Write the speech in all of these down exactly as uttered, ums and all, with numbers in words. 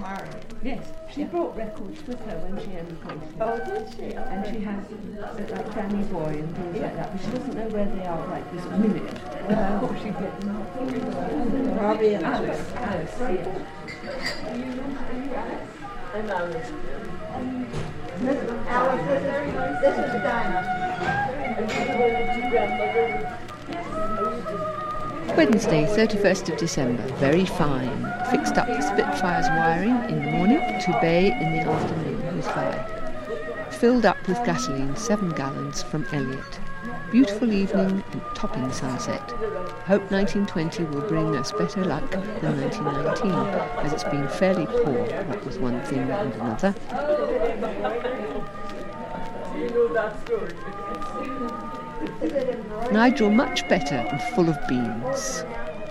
married. Yes, she Yeah. brought records with her when she emigrated. Oh, did she? And she has uh, like Danny Boy and things like that, but she doesn't know where they are right this minute. Wow. Or she get them out. Robbie and Alice, Alice, yeah. And Alice. Alice, this is, this is done. Wednesday, thirty-first of December, very fine. Fixed up the Spitfire's wiring in the morning, to Bay in the afternoon with fire. Filled up with gasoline, seven gallons from Elliot. Beautiful evening and topping sunset. Hope nineteen twenty will bring us better luck than nineteen nineteen, as it's been fairly poor, what with one thing and another. Nigel much better and full of beans.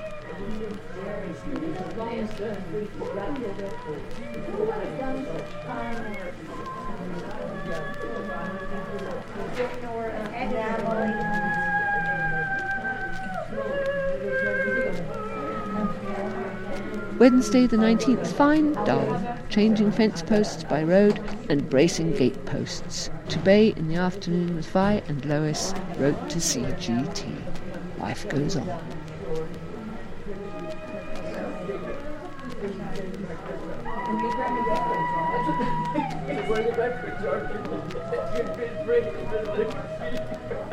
Wednesday the nineteenth, fine, dull, changing fence posts by road and bracing gate posts. To Bay in the afternoon with Vi and Lois wrote to C G T. Life goes on.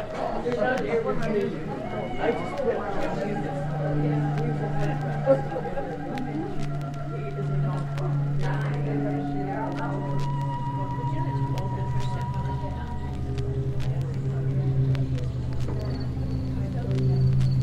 I just